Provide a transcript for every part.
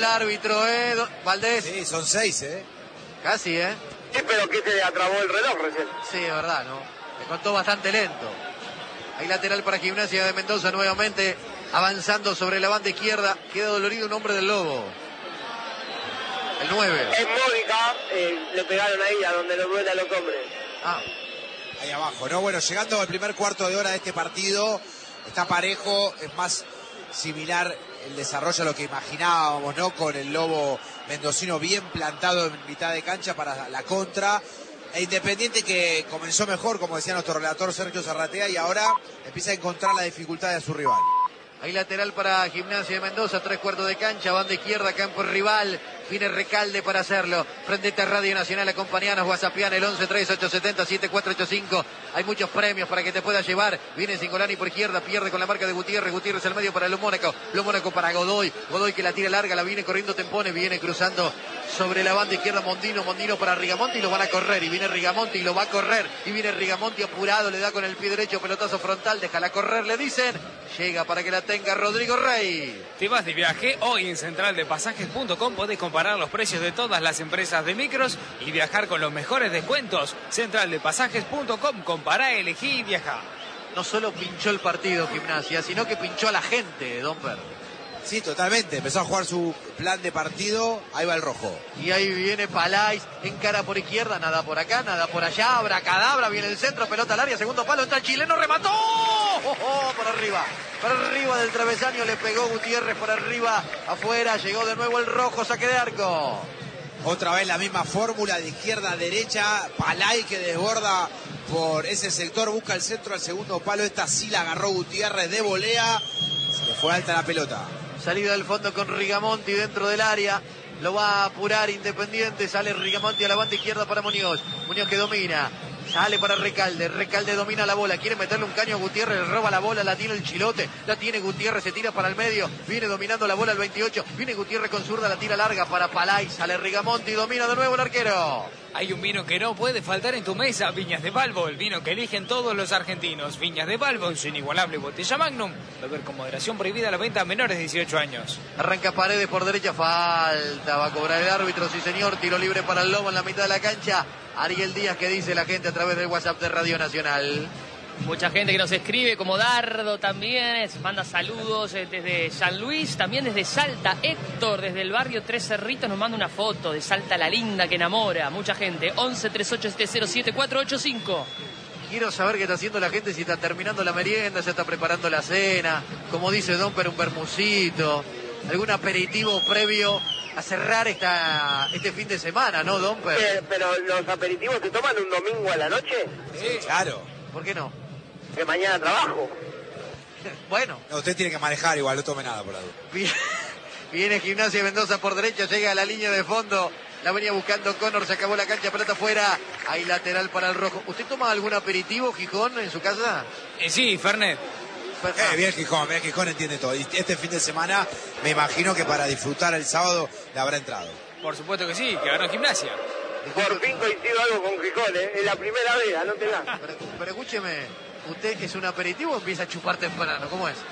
árbitro, Valdés. Sí, son 6, Casi, Sí, pero que se atrabó el reloj recién. Sí, de verdad, ¿no? Me contó bastante lento. Hay lateral para Gimnasia de Mendoza nuevamente, avanzando sobre la banda izquierda. Queda dolorido un hombre del Lobo. El 9. En Mónica le pegaron ahí a donde le duele a los hombres. Ahí abajo, ¿no? Bueno, llegando al primer cuarto de hora de este partido, está parejo, es más similar el desarrollo a lo que imaginábamos, ¿no? Con el Lobo mendocino bien plantado en mitad de cancha para la contra. E Independiente que comenzó mejor, como decía nuestro relator Sergio Zarratea, y ahora empieza a encontrar la dificultad de su rival. Hay lateral para Gimnasia de Mendoza, 3/4 de cancha, banda izquierda, campo rival. Viene Recalde para hacerlo. Prendete a Radio Nacional, acompañanos, WhatsAppian el 113870-7485. Hay muchos premios para que te puedas llevar. Viene Cingolani por izquierda, pierde con la marca de Gutiérrez. Gutiérrez al medio para Lo Mónaco. Lo Mónaco para Godoy. Godoy que la tira larga, la viene corriendo Tempone. Viene cruzando sobre la banda izquierda Mondino. Mondino para Rigamonti y lo van a correr. Y viene Rigamonti y lo va a correr. Y viene Rigamonti apurado, le da con el pie derecho, pelotazo frontal. Déjala correr, le dicen. Llega para que la tenga Rodrigo Rey. Te vas de viaje, hoy en centraldepasajes.com podés comparar los precios de todas las empresas de micros y viajar con los mejores descuentos. Centraldepasajes.com, compará, elegí y viajá. No solo pinchó el partido Gimnasia, sino que pinchó a la gente, Domper. Sí, totalmente. Empezó a jugar su plan de partido. Ahí va el rojo. Y ahí viene Palais, encara por izquierda, nada por acá, nada por allá, abracadabra, viene el centro, pelota al área, segundo palo, entra el chileno, remató. Por arriba del travesaño le pegó Gutiérrez, por arriba, afuera, llegó de nuevo el rojo, saque de arco. Otra vez la misma fórmula de izquierda a derecha. Palay que desborda por ese sector, busca el centro al segundo palo. Esta sí la agarró Gutiérrez de volea. Se le fue alta la pelota. Salida del fondo con Rigamonti dentro del área. Lo va a apurar Independiente. Sale Rigamonti a la banda izquierda para Muñoz. Muñoz que domina. Sale para Recalde. Recalde domina la bola. Quiere meterle un caño a Gutiérrez. Le roba la bola. La tiene el Chilote. La tiene Gutiérrez. Se tira para el medio. Viene dominando la bola el 28. Viene Gutiérrez con zurda. La tira larga para Palay. Sale Rigamonti. Domina de nuevo el arquero. Hay un vino que no puede faltar en tu mesa. Viñas de Balbo. El vino que eligen todos los argentinos. Viñas de Balbo en su inigualable botella Magnum. Beber con moderación, prohibida la venta a menores de 18 años. Arranca Paredes por derecha. Falta. Va a cobrar el árbitro. Sí, señor. Tiro libre para el Lobo en la mitad de la cancha. Ariel Díaz, que dice la gente a través del WhatsApp de Radio Nacional. Mucha gente que nos escribe, como Dardo también, manda saludos desde San Luis, también desde Salta. Héctor, desde el barrio Tres Cerritos, nos manda una foto de Salta la linda que enamora. Mucha gente, 1138707485. Quiero saber qué está haciendo la gente, si está terminando la merienda, si está preparando la cena, como dice Domper, un bermucito, algún aperitivo previo a cerrar este fin de semana, ¿no, Domper? Pero los aperitivos se toman un domingo a la noche. Sí, claro. ¿Por qué no? Que mañana trabajo. Bueno. No, usted tiene que manejar igual, no tome nada por la duda. Viene Gimnasia Mendoza por derecha, llega a la línea de fondo. La venía buscando Connor, se acabó la cancha, pelota afuera. Hay lateral para el rojo. ¿Usted toma algún aperitivo, Gijón, en su casa? Sí, Fernet. Bien Gijón entiende todo. Y este fin de semana me imagino que para disfrutar el sábado le habrá entrado. Por supuesto que sí, que ganó Gimnasia. Por fin coincido algo con Gijón, es la primera vez, anótela. Pero escúcheme, ¿usted es un aperitivo o empieza a chupar temprano? ¿Cómo es?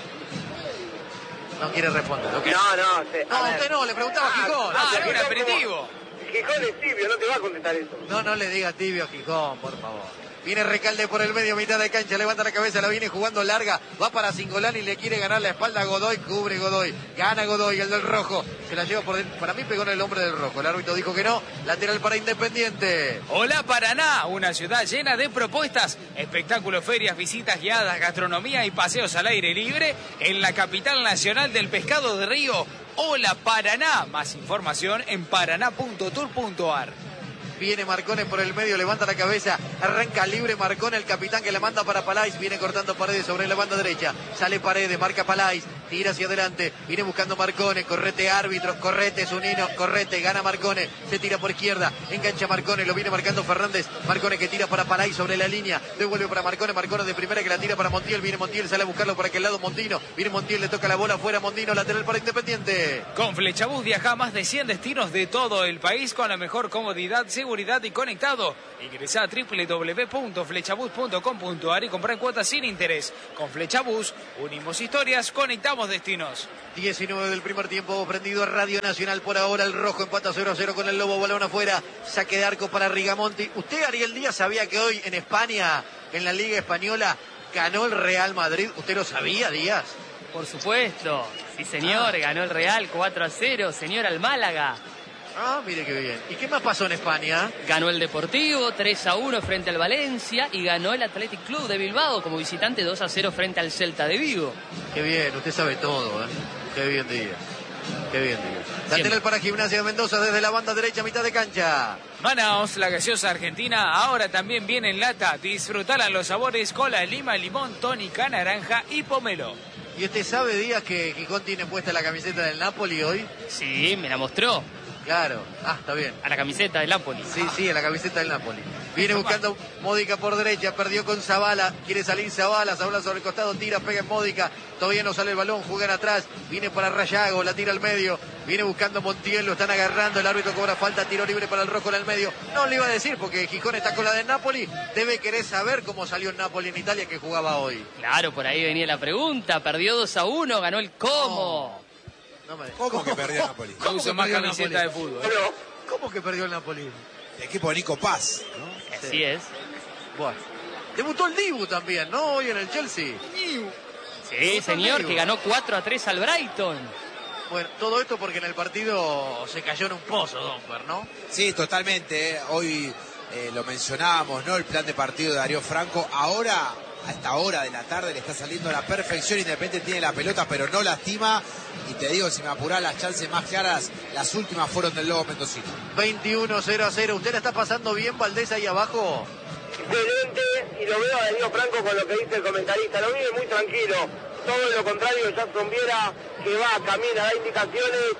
No quiere responder. ¿Okay? No. No, usted no, le preguntaba a Gijón. Era un aperitivo. Gijón es tibio, no te va a contestar eso. No le diga tibio a Gijón, por favor. Viene Recalde por el medio, mitad de cancha, levanta la cabeza, la viene jugando larga, va para Cingolani, le quiere ganar la espalda a Godoy, cubre Godoy, gana Godoy, el del rojo, se la lleva por dentro, para mí pegó en el hombre del rojo, el árbitro dijo que no, lateral para Independiente. Hola Paraná, una ciudad llena de propuestas, espectáculos, ferias, visitas guiadas, gastronomía y paseos al aire libre en la capital nacional del pescado de río. Hola Paraná, más información en paraná.tour.ar. Viene Marcone por el medio, levanta la cabeza, arranca libre Marcone, el capitán que la manda para Palais, viene cortando Paredes sobre la banda derecha, sale Paredes, marca Palais, tira hacia adelante, viene buscando Marcone, correte árbitro, correte Zunino, correte, gana Marcone, se tira por izquierda, engancha Marcone, lo viene marcando Fernández, Marcone que tira para Palais sobre la línea, devuelve para Marcone, Marcone de primera que la tira para Montiel, viene Montiel, sale a buscarlo por aquel lado Mondino, viene Montiel, le toca la bola afuera, Mondino, lateral para Independiente. Con Flechabús viaja a más de 100 destinos de todo el país con la mejor comodidad, seguridad y conectado. Ingresá a www.flechabus.com.ar y comprá en cuotas sin interés. Con Flechabús unimos historias, conectamos cruzamos destinos. 19 del primer tiempo, prendido a Radio Nacional por ahora. El rojo empata 0-0 con el Lobo, balón afuera. Saque de arco para Rigamonti. ¿Usted, Ariel Díaz, sabía que hoy en España, en la Liga Española, ganó el Real Madrid? ¿Usted lo sabía, Díaz? Por supuesto. Sí, señor. Ganó el Real 4-0. Señor, al Málaga. Ah, mire qué bien. ¿Y qué más pasó en España? Ganó el Deportivo 3-1 frente al Valencia y ganó el Athletic Club de Bilbao como visitante 2-0 frente al Celta de Vigo. Qué bien, usted sabe todo, ¿eh? Qué bien, Díaz. Qué bien, Díaz. Lateral para Gimnasia de Mendoza desde la banda derecha, mitad de cancha. Manaos, la gaseosa argentina, ahora también viene en lata. Disfrutala los sabores cola, lima, limón, tónica, naranja y pomelo. ¿Y usted sabe, Díaz, que Gijón tiene puesta la camiseta del Napoli hoy? Sí, me la mostró. Claro. Ah, está bien. A la camiseta del Napoli. Sí, a la camiseta del Napoli. Viene buscando Módica por derecha, perdió con Zabala, quiere salir Zabala sobre el costado, tira, pega en Módica, todavía no sale el balón, juegan atrás, viene para Rayago, la tira al medio, viene buscando Montiel, lo están agarrando, el árbitro cobra falta, tiro libre para el rojo en el medio. No le iba a decir porque Gijón está con la del Napoli, debe querer saber cómo salió el Napoli en Italia que jugaba hoy. Claro, por ahí venía la pregunta, perdió 2-1, ganó el Como. ¿Cómo que perdió Napoli? No uso más camiseta de fútbol. ¿Cómo que perdió el Napoli? El equipo de Nico Paz, ¿no? Así es. Bueno. Debutó el Dibu también, ¿no? Hoy en el Chelsea. Sí, señor, que ganó 4-3 al Brighton. Bueno, todo esto porque en el partido se cayó en un pozo, Domper, ¿no? Sí, totalmente. Hoy lo mencionábamos, ¿no? El plan de partido de Darío Franco. Ahora, a esta hora de la tarde, le está saliendo a la perfección. Independiente tiene la pelota, pero no lastima. Y te digo, si me apurás, las chances más claras, las últimas fueron del Lobo mendocino. 21-0-0. ¿Usted la está pasando bien, Valdés, ahí abajo? Excelente, y lo veo a Darío Franco con lo que dice el comentarista, lo vive muy tranquilo, todo lo contrario de Jackson Viera, que va, camina, da indicaciones,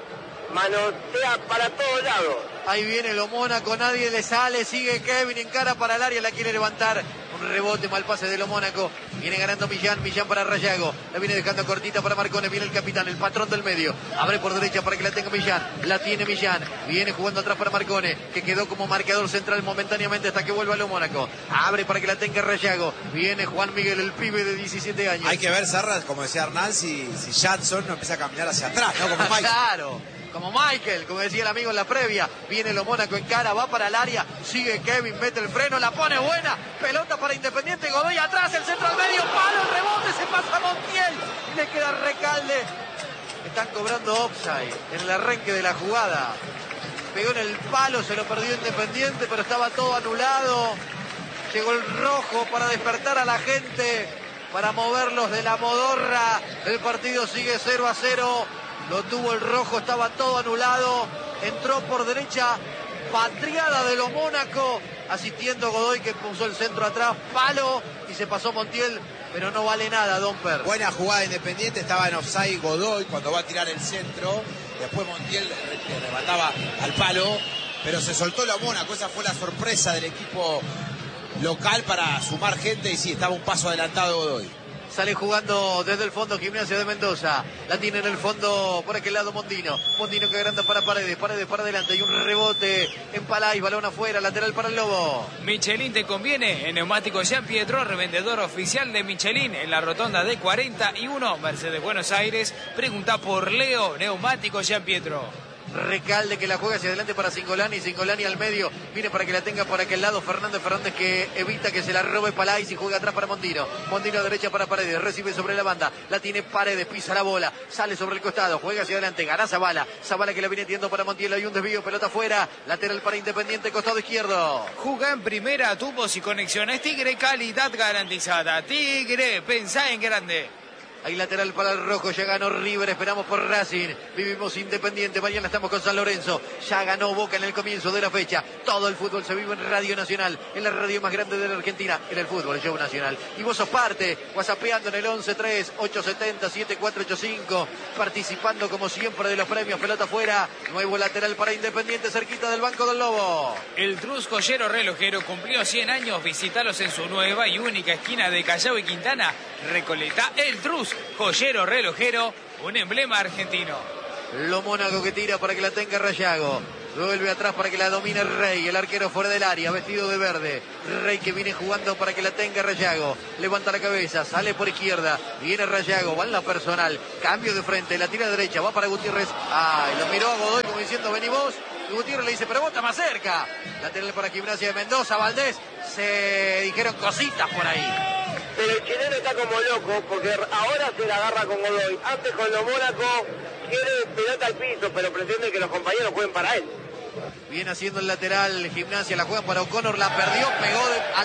manosea para todos lados. Ahí viene lo Mónaco, nadie le sale, sigue Kevin, encara para el área, la quiere levantar. Un rebote, mal pase de lo Mónaco. Viene ganando Millán para Rayago. La viene dejando cortita para Marcone, viene el capitán, el patrón del medio. Abre por derecha para que la tenga Millán. La tiene Millán. Viene jugando atrás para Marcone, que quedó como marcador central momentáneamente hasta que vuelva lo Mónaco. Abre para que la tenga Rayago. Viene Juan Miguel, el pibe de 17 años. Hay que ver, Sarra, como decía Hernán, si Jackson no empieza a caminar hacia atrás, ¿no? Como Mike. Claro. Como Michael, como decía el amigo en la previa. Viene lo Mónaco en cara, va para el área. Sigue Kevin, mete el freno, la pone buena. Pelota para Independiente, Godoy atrás, el centro al medio, palo, el rebote, se pasa Montiel. Le queda Recalde. Están cobrando offside en el arranque de la jugada. Pegó en el palo, se lo perdió Independiente, pero estaba todo anulado. Llegó el rojo para despertar a la gente, para moverlos de la modorra. El partido sigue 0-0. Lo tuvo el rojo, estaba todo anulado. Entró por derecha, patriada de lo Mónaco, asistiendo Godoy, que puso el centro atrás, palo, y se pasó Montiel, pero no vale nada, Domper. Buena jugada Independiente, estaba en offside Godoy cuando va a tirar el centro. Después Montiel remataba al palo, pero se soltó lo Mónaco. Esa fue la sorpresa del equipo local para sumar gente, y sí, estaba un paso adelantado Godoy. Sale jugando desde el fondo Gimnasia de Mendoza. La tiene en el fondo por aquel lado Mondino. Mondino que agranda para Paredes. Paredes para adelante. Y un rebote en Palay. Balón afuera. Lateral para el Lobo. Michelin te conviene. En Neumático Jean Pietro, revendedor oficial de Michelin en la rotonda de 41, Mercedes Buenos Aires. Pregunta por Leo. Neumático Jean Pietro. Recalde que la juega hacia adelante para Cingolani. Cingolani al medio. Viene para que la tenga por aquel lado Fernández que evita que se la robe Palay y juega atrás para Mondino. Mondino a derecha para Paredes. Recibe sobre la banda. La tiene Paredes. Pisa la bola. Sale sobre el costado. Juega hacia adelante. Gana Zabala. Zabala que la viene tirando para Montiel. Hay un desvío. Pelota afuera. Lateral para Independiente. Costado izquierdo. Juga en primera. Tubos y conexiones. Tigre, calidad garantizada. Tigre, pensá en grande. Hay lateral para el rojo, ya ganó River, esperamos por Racing, vivimos Independiente, mañana estamos con San Lorenzo, ya ganó Boca en el comienzo de la fecha, todo el fútbol se vive en Radio Nacional, en la radio más grande de la Argentina, en el fútbol, el show nacional. Y vos sos parte, whatsappeando en el 11-3-870-7485, participando como siempre de los premios, pelota afuera, nuevo lateral para Independiente, cerquita del banco del Lobo. El Trus Joyero Relojero cumplió 100 años, visitalos en su nueva y única esquina de Callao y Quintana, Recoleta, El Trus Joyero Relojero, un emblema argentino. Lo Mónaco que tira para que la tenga Rayago. Vuelve atrás para que la domine Rey, el arquero fuera del área, vestido de verde. Rey que viene jugando para que la tenga Rayago. Levanta la cabeza, sale por izquierda. Viene Rayago, va en la personal. Cambio de frente, la tira derecha, va para Gutiérrez. Ay, lo miró a Godoy como diciendo, vení vos. Y Gutiérrez le dice, pero vos estás más cerca. Lateral para Gimnasia de Mendoza, Valdés. Se dijeron cositas por ahí. Pero el chileno está como loco porque ahora se la agarra con Godoy. Antes con los Mónaco quiere pelota al piso, pero pretende que los compañeros jueguen para él. Viene haciendo el lateral Gimnasia, la juegan para O'Connor, la perdió, pegó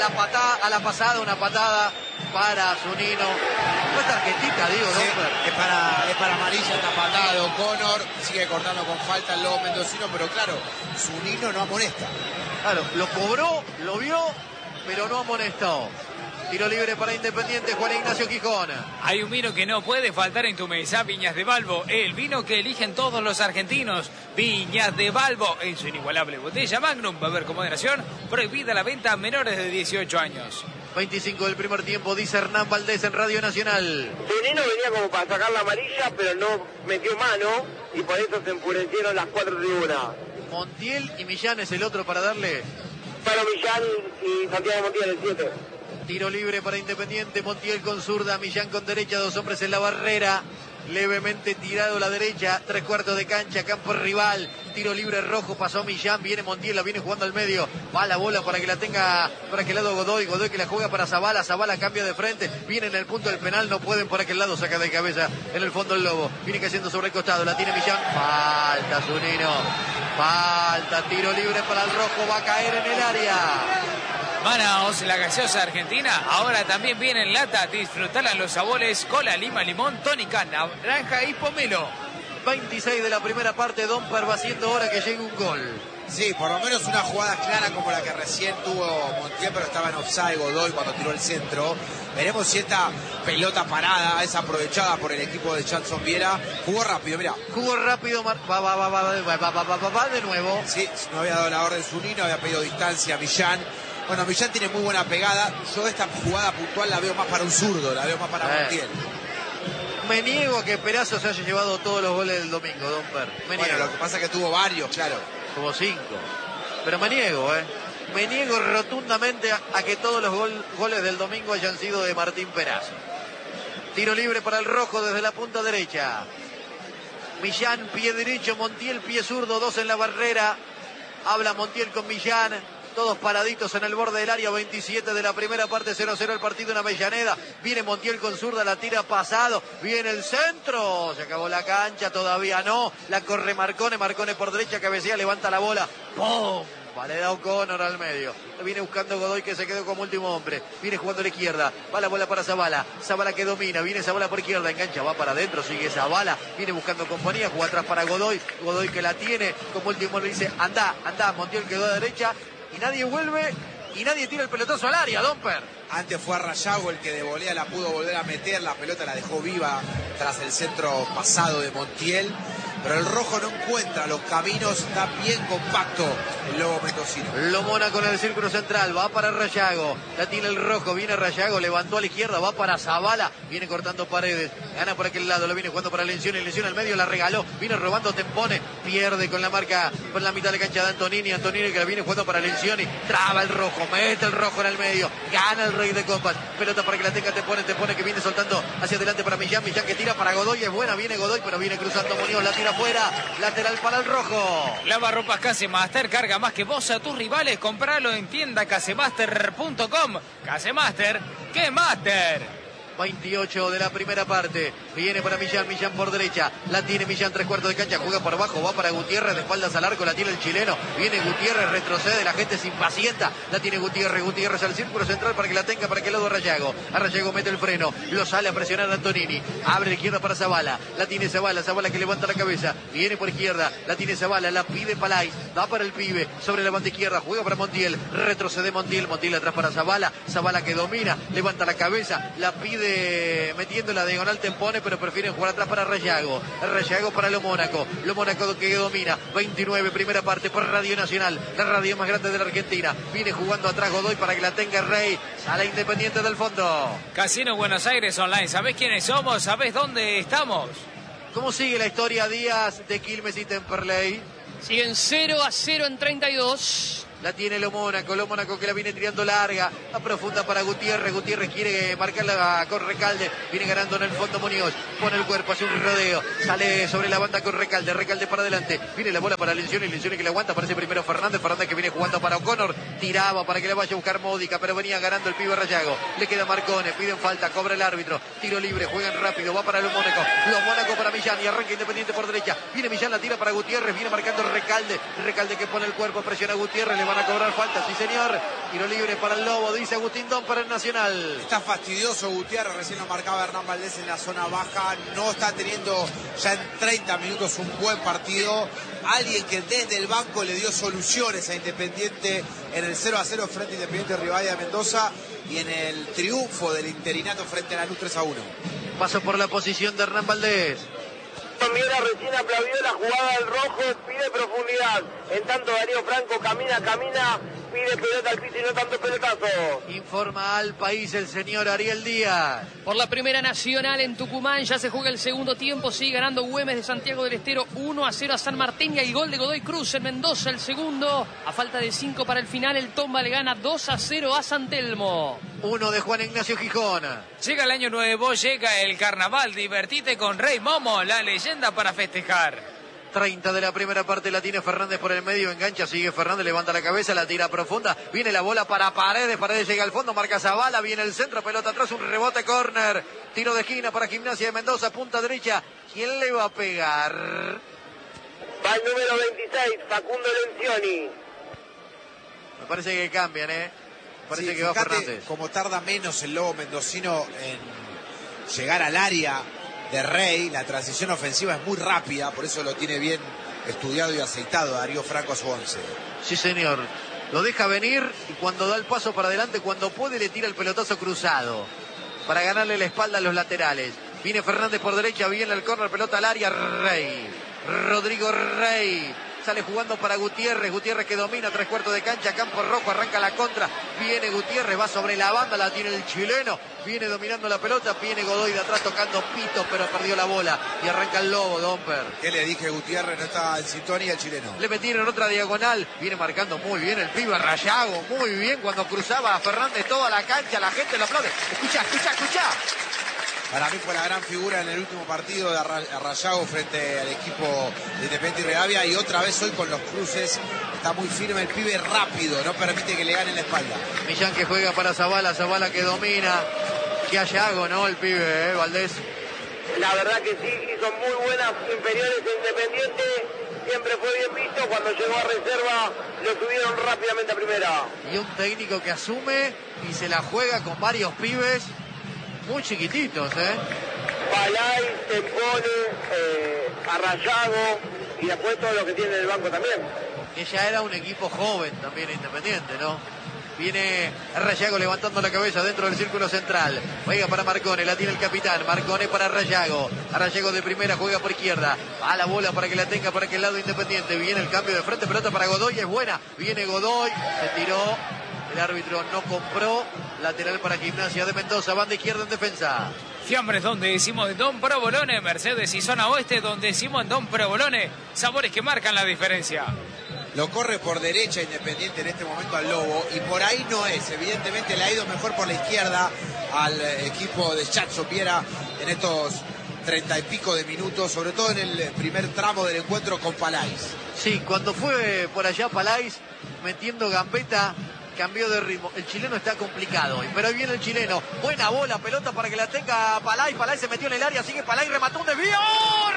a la pasada, una patada para Zunino. No es tarjetita, digo, sí, ¿no? es para amarilla esta patada de O'Connor, sigue cortando con falta el lobo mendocino, pero claro, Zunino no amonesta. Claro, lo cobró, lo vio, pero no amonestó. Tiro libre para Independiente, Juan Ignacio Gijón. Hay un vino que no puede faltar en tu mesa, Viñas de Balbo, el vino que eligen todos los argentinos. Viñas de Balbo, en su inigualable botella Magnum, beber con moderación, prohibida la venta a menores de 18 años. 25 del primer tiempo, dice Hernán Valdés en Radio Nacional. Zunino venía como para sacar la amarilla, pero no metió mano y por eso se enfurecieron las 4 tribunas. Montiel y Millán es el otro para darle. Palo Millán y Santiago Montiel, el 7. Tiro libre para Independiente, Montiel con zurda, Millán con derecha, dos hombres en la barrera. Levemente tirado la derecha, 3/4 de cancha, campo rival. Tiro libre rojo, pasó Millán, viene Montiel, la viene jugando al medio. Va la bola para que la tenga para aquel lado Godoy. Godoy que la juega para Zavala, Zavala cambia de frente. Viene en el punto del penal, no pueden por aquel lado, saca de cabeza en el fondo el Lobo. Viene cayendo sobre el costado, la tiene Millán. Falta Zunino. Falta, tiro libre para el rojo, va a caer en el área. Manaos, la gaseosa argentina, ahora también viene en lata. Disfrutarla los sabores cola, lima, limón, tónica, naranja y pomelo. 26 de la primera parte, Domper va haciendo hora que llegue un gol. Sí, por lo menos una jugada clara como la que recién tuvo Montiel, pero estaba en offside Godoy cuando tiró el centro. Veremos si esta pelota parada es aprovechada por el equipo de Jackson Viera. Jugó rápido, mira. Jugó rápido, va de nuevo. Sí, no había dado la orden Zunino, había pedido distancia a Millán. Bueno, Millán tiene muy buena pegada. Yo esta jugada puntual la veo más para un zurdo, la veo más para Montiel. Me niego a que Perazo se haya llevado todos los goles del domingo, Domper. Bueno, lo que pasa es que tuvo varios, claro. Como 5. Pero me niego, Me niego rotundamente a que todos los goles del domingo hayan sido de Martín Perazo. Tiro libre para el rojo desde la punta derecha. Millán, pie derecho, Montiel, pie zurdo, 2 en la barrera. Habla Montiel con Millán. Todos paraditos en el borde del área, 27 de la primera parte, 0-0 el partido en Avellaneda. Viene Montiel con zurda, la tira pasado. Viene el centro, se acabó la cancha, todavía no. La corre Marcone, Marcone por derecha, cabecea, levanta la bola. ¡Pum! Le da O'Connor al medio. Viene buscando Godoy que se quedó como último hombre. Viene jugando a la izquierda. Va la bola para Zavala. Zavala que domina. Viene Zavala por izquierda. Engancha. Va para adentro. Sigue Zavala. Viene buscando compañía. Juega atrás para Godoy. Godoy que la tiene. Como último hombre dice, anda. Montiel quedó a derecha. Y nadie vuelve. Y nadie tira el pelotazo al área, Domper. Antes fue a Rayago el que de volea la pudo volver a meter. La pelota la dejó viva tras el centro pasado de Montiel. Pero el rojo no encuentra los caminos, está bien compacto el lobo mendocino. Lo Mónaco en el círculo central, va para Rayago, la tiene el rojo, viene Rayago, levantó a la izquierda, va para Zavala, viene cortando Paredes, gana por aquel lado, lo viene jugando para Lencioni, Lencioni al medio la regaló, viene robando Tempone, pierde con la marca por la mitad de la cancha de Antonini que la viene jugando para Lencioni, traba el rojo, mete el rojo en el medio, gana el Rey de Copas, pelota para que la tenga Tempone que viene soltando hacia adelante para Millán que tira para Godoy, es buena, viene Godoy, pero viene cruzando Muñoz, la tira afuera, lateral para el rojo. Lavarropas Casemaster, carga más que vos a tus rivales, compralo en tienda casemaster.com. Casemaster, ¿qué Master? 28 de la primera parte, viene para Millán por derecha, la tiene Millán, 3/4 de cancha, juega por abajo, va para Gutiérrez, de espaldas al arco, la tiene el chileno, viene Gutiérrez, retrocede, la gente se impacienta, la tiene Gutiérrez al círculo central para que la tenga para aquel lado Rayago, a Rayago mete el freno, lo sale a presionar a Antonini, abre la izquierda para Zavala, la tiene Zavala que levanta la cabeza, viene por izquierda, la tiene Zavala, la pide Palais, va para el pibe, sobre la banda izquierda, juega para Montiel, retrocede Montiel atrás para Zavala que domina, levanta la cabeza, la pide metiendo la diagonal Tempone, pero prefieren jugar atrás para Rayago para Lo Mónaco que domina, 29 primera parte por Radio Nacional, la radio más grande de la Argentina, viene jugando atrás Godoy para que la tenga Rey, sale Independiente del fondo. Casino Buenos Aires Online, ¿sabés quiénes somos? ¿Sabés dónde estamos? ¿Cómo sigue la historia Díaz de Quilmes y Temperley? Siguen 0-0 en 32. La tiene lo Mónaco que la viene tirando larga, a profunda para Gutiérrez. Gutiérrez quiere marcarla con Recalde, viene ganando en el fondo Muñoz, pone el cuerpo, hace un rodeo, sale sobre la banda con Recalde para adelante, viene la bola para Lencioni que la aguanta, aparece primero Fernández que viene jugando para O'Connor, tiraba para que la vaya a buscar Módica, pero venía ganando el pibe Rayago, le queda Marcone, piden falta, cobra el árbitro, tiro libre, juegan rápido, va para los Mónaco para Millán y arranca Independiente por derecha, viene Millán, la tira para Gutiérrez, viene marcando Recalde que pone el cuerpo, presiona a Gutiérrez, le van a cobrar falta, sí señor, tiro libre para el Lobo, dice Agustín Don para el Nacional. Está fastidioso Gutiérrez, recién lo marcaba Hernán Valdés en la zona baja, no está teniendo ya en 30 minutos un buen partido, alguien que desde el banco le dio soluciones a Independiente en el 0-0 frente a Independiente Rivadavia de Mendoza y en el triunfo del interinato frente a Lanús 3-1. Paso por la posición de Hernán Valdés. Miera recién aplaudió la jugada del rojo, pide profundidad. En tanto Darío Franco camina, pide pelota al piso y no tanto pelotazo. Informa al país el señor Ariel Díaz. Por la Primera Nacional en Tucumán ya se juega el segundo tiempo, sigue ganando Güemes de Santiago del Estero 1-0 a San Martín y el gol de Godoy Cruz en Mendoza, el segundo. A falta de 5 para el final, el Tomba le gana 2-0 a San Telmo. 1 de Juan Ignacio Gijón. Llega el año nuevo, llega el carnaval, divertite con Rey Momo, la leyenda para festejar. 30 de la primera parte la tiene Fernández por el medio, engancha, sigue Fernández, levanta la cabeza, la tira profunda, viene la bola para Paredes llega al fondo, marca Zavala, viene el centro, pelota atrás, un rebote, córner, tiro de esquina para Gimnasia de Mendoza, punta derecha, ¿quién le va a pegar? Va el número 26, Facundo Lencioni. Me parece que cambian, Parece que va Fernández. Como tarda menos el Lobo mendocino en llegar al área de Rey, la transición ofensiva es muy rápida, por eso lo tiene bien estudiado y aceitado Darío Franco a su 11. Sí señor, lo deja venir y cuando da el paso para adelante, cuando puede le tira el pelotazo cruzado para ganarle la espalda a los laterales. Viene Fernández por derecha, viene el córner, pelota al área, Rey, Rodrigo Rey. Sale jugando para Gutiérrez que domina 3/4 de cancha, campo rojo, arranca la contra, viene Gutiérrez, va sobre la banda, la tiene el chileno, viene dominando la pelota, viene Godoy de atrás tocando pito, pero perdió la bola y arranca el Lobo, Domper. ¿Qué le dije? Gutiérrez no está en sintonía, el chileno. Le metieron otra diagonal, viene marcando muy bien el pibe Rayago, muy bien cuando cruzaba a Fernández toda la cancha, la gente lo aplaude. Escucha. Para mí fue la gran figura en el último partido de Rayago frente al equipo de Independiente Rivadavia y otra vez hoy con los cruces. Está muy firme el pibe, rápido, no permite que le ganen la espalda. Millán que juega para Zavala que domina. Que Ayago, ¿no? El pibe, Valdés. La verdad que sí, hizo muy buenas inferiores en Independiente. Siempre fue bien visto. Cuando llegó a reserva, lo subieron rápidamente a primera. Y un técnico que asume y se la juega con varios pibes muy chiquititos, Palay, Tempone, Arrayago y después todo lo que tiene en el banco también. Que ya era un equipo joven también Independiente, ¿no? Viene Rayago levantando la cabeza dentro del círculo central. Juega para Marcone, la tiene el capitán. Marcone para Rayago. Rayago de primera, juega por izquierda. Va la bola para que la tenga para aquel lado Independiente. Viene el cambio de frente, pelota para Godoy, es buena. Viene Godoy, se tiró. El árbitro no compró. Lateral para Gimnasia de Mendoza, banda izquierda en defensa. Fiambres donde decimos Don Provolone, Mercedes y zona oeste donde decimos Don Provolone, sabores que marcan la diferencia. Lo corre por derecha Independiente en este momento al Lobo y por ahí no es, evidentemente le ha ido mejor por la izquierda al equipo de Chacho Piera en estos 30 y pico de minutos, sobre todo en el primer tramo del encuentro con Palais. Sí, cuando fue por allá Palais metiendo gambeta, cambió de ritmo. El chileno está complicado, pero ahí viene el chileno. Buena bola, pelota para que la tenga Palais. Palais se metió en el área, sigue Palais, remató un desvío. ¡Oh,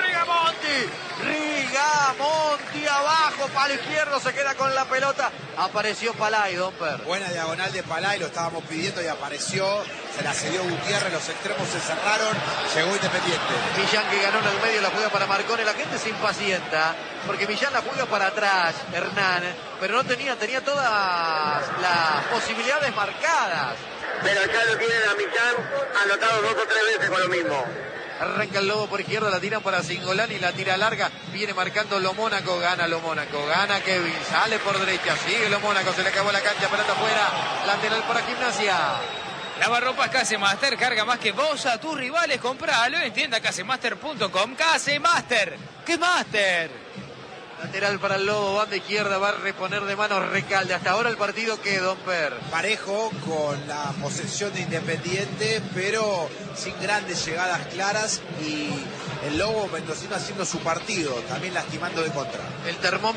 Rigamonti abajo, palo izquierdo, se queda con la pelota. Apareció Palais, Domper. Buena diagonal de Palais, lo estábamos pidiendo y apareció. Se la cedió Gutiérrez, los extremos se cerraron, llegó Independiente. Millán que ganó en el medio, la juega para Marcone. La gente se impacienta porque Millán la juega para atrás, Hernán, pero no tenía todas las posibilidades marcadas. Pero ya lo tienen a Millán anotado 2 o 3 veces con lo mismo. Arranca el Lobo por izquierda, la tira para Cingolani, la tira larga, viene marcando Lo Mónaco, gana Kevin, sale por derecha, sigue Lo Mónaco, se le acabó la cancha, pelota afuera, lateral para Gimnasia. Lavarropas Casemaster, carga más que vos a tus rivales, compralo en tienda casemaster.com. Casemaster, ¿qué Master? Lateral para el Lobo, banda izquierda, va a reponer de manos Recalde. Hasta ahora el partido que, Don Per. Parejo, con la posesión de Independiente, pero sin grandes llegadas claras, y el Lobo mendocino haciendo su partido, también lastimando de contra. El termómetro